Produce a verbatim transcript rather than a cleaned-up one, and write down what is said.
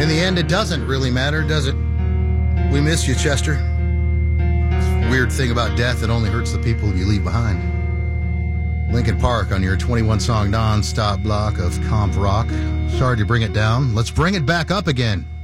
In the end, it doesn't really matter, does it? We miss you, Chester. Weird thing about death, it only hurts the people you leave behind. Linkin Park on your twenty-one song non-stop block of comp rock. Sorry to bring it down. Let's bring it back up again.